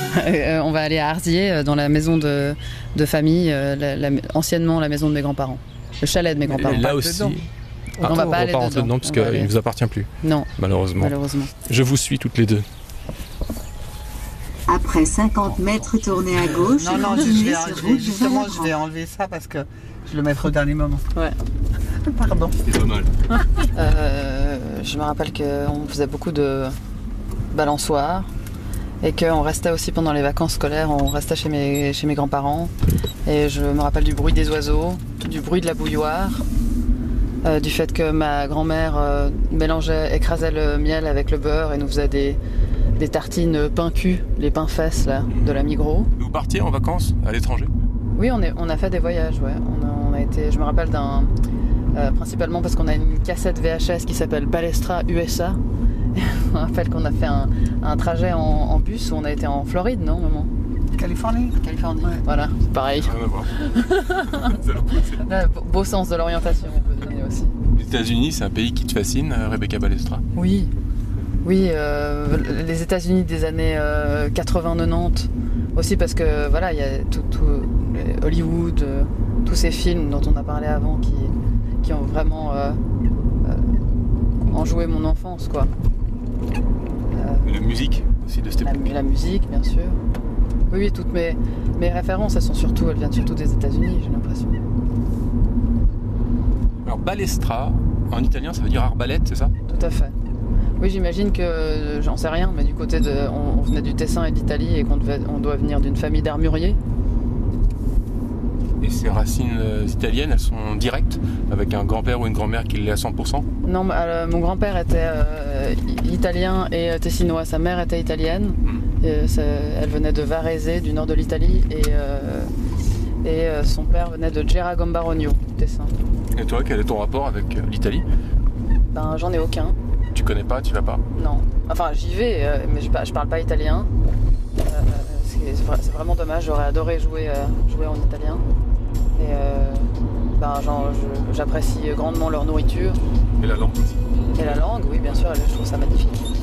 On va aller à Arzier, dans la maison de famille, anciennement la maison de mes grands-parents. Le chalet de mes grands-parents. Et là aussi, on va pas rentrer dedans parce qu'il ne vous appartient plus. Non. Malheureusement. Je vous suis toutes les deux. Après 50 mètres, tournez à gauche. Non, je vais enlever ça parce que je le mettrai au dernier moment. Ouais. Pardon. C'est pas mal. Je me rappelle qu'on faisait beaucoup de balançoires et qu'on restait aussi pendant les vacances scolaires, on restait chez mes grands-parents. Et je me rappelle du bruit des oiseaux, du bruit de la bouilloire, du fait que ma grand-mère écrasait le miel avec le beurre et nous faisait des tartines pain cul, les pains fesses là, de la Migros. Vous partiez en vacances à l'étranger? Oui, on a fait des voyages, ouais. On a été, je me rappelle principalement parce qu'on a une cassette VHS qui s'appelle Balestra USA. Je me rappelle qu'on a fait un trajet en bus où on a été en Floride, non, maman? Californie, ouais. Voilà, c'est pareil. Rien à voir. Là, beau sens de l'orientation, on peut donner aussi. Les États-Unis, c'est un pays qui te fascine, Rebecca Balestra? Oui, les États-Unis des années 80-90 aussi parce que voilà, il y a tout Hollywood, tous ces films dont on a parlé avant qui ont vraiment enjoué mon enfance, quoi. La musique aussi de cette époque. La musique, bien sûr. Oui, toutes mes références, elles viennent surtout des États-Unis, j'ai l'impression. Alors Balestra, en italien, ça veut dire arbalète, c'est ça? Tout à fait. Oui, j'imagine que, j'en sais rien, mais du côté on venait du Tessin et d'Italie et on doit venir d'une famille d'armuriers. Et ces racines italiennes, elles sont directes, avec un grand-père ou une grand-mère qui l'est à 100%? Non, mon grand-père était italien et tessinois. Sa mère était italienne. Elle venait de Varese, du nord de l'Italie, et son père venait de Gera Gambarogno, Tessin. Et toi, quel est ton rapport avec l'Italie? Ben, j'en ai aucun. Tu connais pas, tu vas pas? Non. Enfin, j'y vais, mais je parle pas italien. C'est vraiment dommage, j'aurais adoré jouer en italien. Et j'apprécie grandement leur nourriture. Et la langue aussi? Et la langue, oui, bien sûr, je trouve ça magnifique.